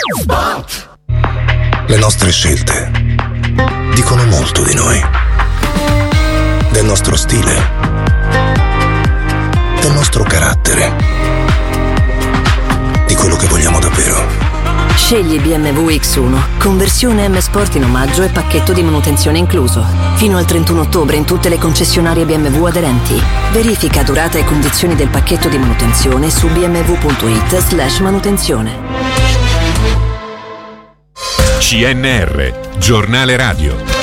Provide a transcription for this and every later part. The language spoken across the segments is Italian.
Le nostre scelte dicono molto di noi, del nostro stile, del nostro carattere, di quello che vogliamo davvero. Scegli BMW X1, conversione M Sport in omaggio e pacchetto di manutenzione incluso. Fino al 31 ottobre in tutte le concessionarie BMW aderenti. Verifica durata e condizioni del pacchetto di manutenzione su bmw.it/manutenzione. CNR, giornale radio.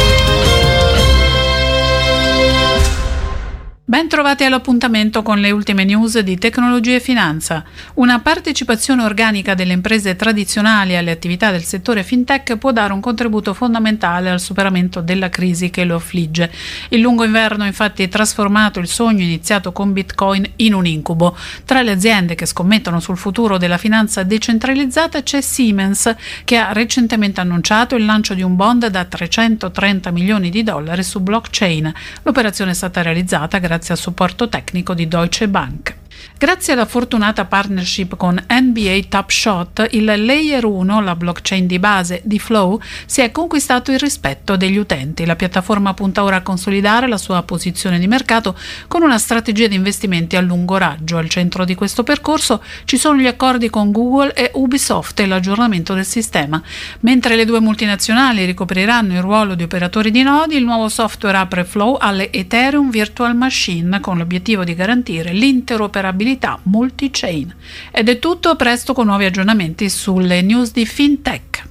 Ben trovati all'appuntamento con le ultime news di tecnologia e finanza. Una partecipazione organica delle imprese tradizionali alle attività del settore fintech può dare un contributo fondamentale al superamento della crisi che lo affligge. Il lungo inverno infatti ha trasformato il sogno iniziato con Bitcoin in un incubo. Tra le aziende che scommettono sul futuro della finanza decentralizzata c'è Siemens, che ha recentemente annunciato il lancio di un bond da $330 milioni su blockchain. L'operazione è stata realizzata grazie al supporto tecnico di Deutsche Bank. Grazie alla fortunata partnership con NBA Top Shot, il Layer 1, la blockchain di base di Flow, si è conquistato il rispetto degli utenti. La piattaforma punta ora a consolidare la sua posizione di mercato con una strategia di investimenti a lungo raggio. Al centro di questo percorso ci sono gli accordi con Google e Ubisoft e l'aggiornamento del sistema. Mentre le due multinazionali ricopriranno il ruolo di operatori di nodi, il nuovo software apre Flow alle Ethereum Virtual Machine con l'obiettivo di garantire l'interoperabilità multi-chain. Ed è tutto, a presto con nuovi aggiornamenti sulle news di FinTech.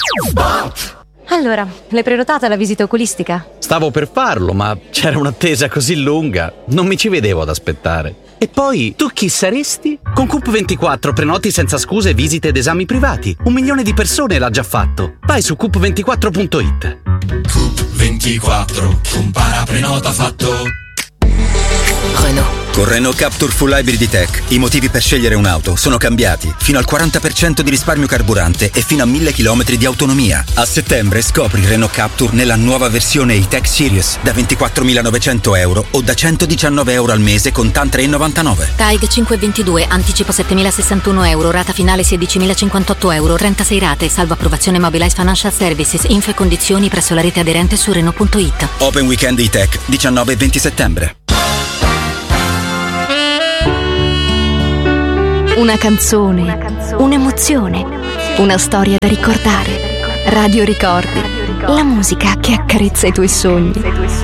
Allora, l'hai prenotata la visita oculistica? Stavo per farlo, ma c'era un'attesa così lunga, non mi ci vedevo ad aspettare. E poi, tu chi saresti? Con Coop24 prenoti senza scuse visite ed esami privati. 1 milione di persone l'ha già fatto. Vai su coop24.it. Coop24, compara, prenota, fatto. Renault. Con Renault Captur Full Hybrid Tech i motivi per scegliere un'auto sono cambiati. Fino al 40% di risparmio carburante e fino a 1000 km di autonomia. A settembre scopri Renault Captur nella nuova versione E-Tech Series da €24.900 o da €119 al mese con TAN 3,99. TAIG 522, anticipo €7.061, rata finale €16.058, 36 rate, salvo approvazione Mobilize Financial Services, info e condizioni presso la rete aderente su Renault.it. Open Weekend E-Tech, 19 e 20 settembre. Una canzone, un'emozione, una storia da ricordare. Radio Ricordi, la musica che accarezza i tuoi sogni.